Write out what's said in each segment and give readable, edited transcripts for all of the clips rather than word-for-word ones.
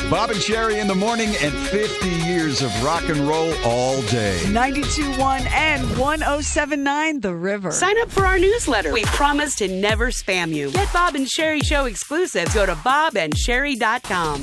Bob and Sherry in the morning and 50 years of rock and roll all day. 92.1 and 107.9 The River. Sign up for our newsletter. We promise to never spam you. Get Bob and Sherry Show exclusives. Go to bobandsherry.com.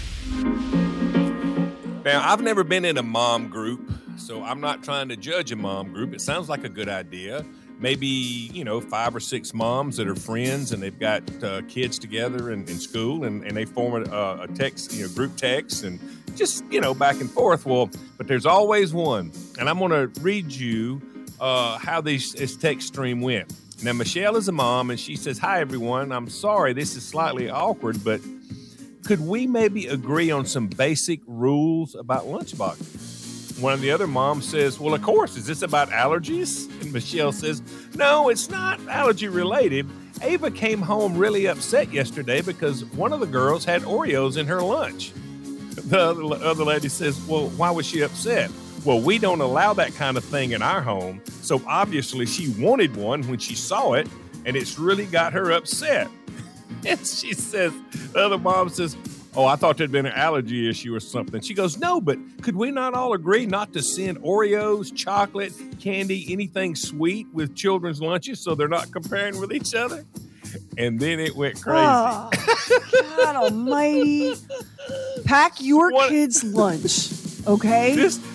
Now, I've never been in a mom group, so I'm not trying to judge a mom group. It sounds like a good idea. Maybe, 5 or 6 moms that are friends and they've got kids together in school and they form a text, group text and just, back and forth. Well, but there's always one. And I'm going to read you how this text stream went. Now, Michelle is a mom and she says, "Hi, everyone. I'm sorry this is slightly awkward, but could we maybe agree on some basic rules about lunchboxes?" One of the other moms says, "Well, of course. Is this about allergies?" And Michelle says, "No, it's not allergy related. Ava came home really upset yesterday because one of the girls had Oreos in her lunch." The other lady says, "Well, why was she upset?" "Well, we don't allow that kind of thing in our home. So obviously she wanted one when she saw it, and it's really got her upset." And she says, the other mom says, "Oh, I thought there'd been an allergy issue or something." She goes, "No, but could we not all agree not to send Oreos, chocolate, candy, anything sweet with children's lunches so they're not comparing with each other?" And then it went crazy. Oh, God almighty. Pack your kids' lunch, okay?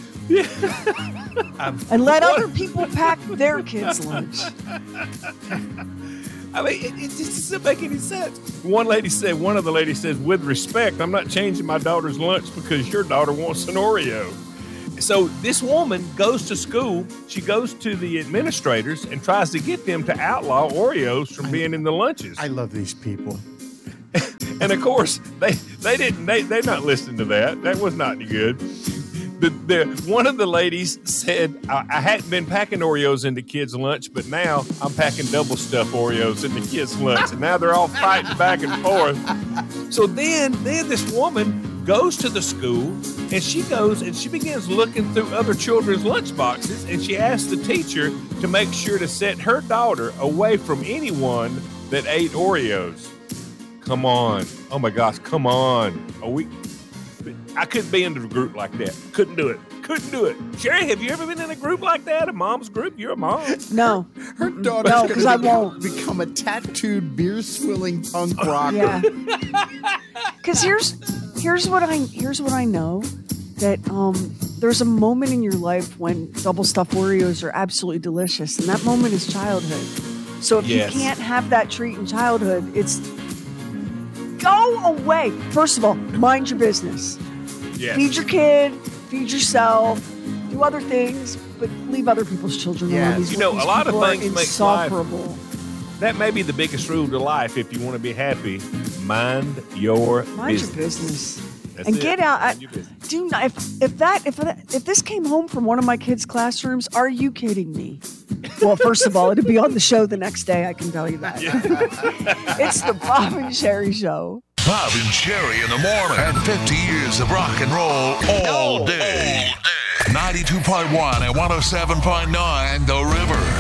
And let other people pack their kids' lunch. I mean, it just doesn't make any sense. One of the ladies says, "With respect, I'm not changing my daughter's lunch because your daughter wants an Oreo." So this woman goes to school. She goes to the administrators and tries to get them to outlaw Oreos from being in the lunches. I love these people. And of course, they're not listening to that. That was not good. One of the ladies said, I hadn't been packing Oreos into kids' lunch, but now I'm packing double stuffed Oreos into kids' lunch. And now they're all fighting back and forth. So then this woman goes to the school, and she begins looking through other children's lunch boxes, and she asks the teacher to make sure to set her daughter away from anyone that ate Oreos. Come on. Oh, my gosh, come on. I couldn't be in a group like that. Couldn't do it. Sherry, have you ever been in a group like that? A mom's group? You're a mom. No. Her daughter's because I won't become a tattooed, beer-swilling punk rocker. Yeah. Because here's what I know, that there's a moment in your life when double stuffed Oreos are absolutely delicious, and that moment is childhood. So if you can't have that treat in childhood, it's go away. First of all, mind your business. Yes. Feed your kid, feed yourself, do other things, but leave other people's children alone. These a lot of things make life. That may be the biggest rule to life if you want to be happy. Mind your business. That's and it. Get out. Do not. If this came home from one of my kids' classrooms, are you kidding me? Well, first of all, it'd be on the show the next day. I can tell you that. It's the Bob and Sherry Show. Bob and Sherry in the morning. And 50 years of rock and roll all day. 92.1 and 107.9 The River.